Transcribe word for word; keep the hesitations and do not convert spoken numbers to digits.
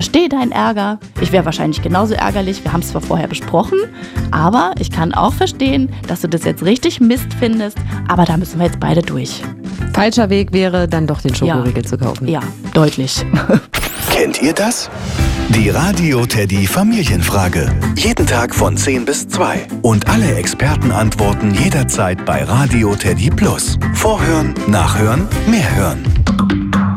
verstehe deinen Ärger. Ich wäre wahrscheinlich genauso ärgerlich. Wir haben es zwar vorher besprochen, aber ich kann auch verstehen, dass du das jetzt richtig Mist findest. Aber da müssen wir jetzt beide durch. Falscher Weg wäre, dann doch den Schokoriegel ja. zu kaufen. Ja, deutlich. Kennt ihr das? Die Radio Teddy Familienfrage. Jeden Tag von zehn bis zwei. Und alle Experten antworten jederzeit bei Radio Teddy Plus. Vorhören, nachhören, mehr hören.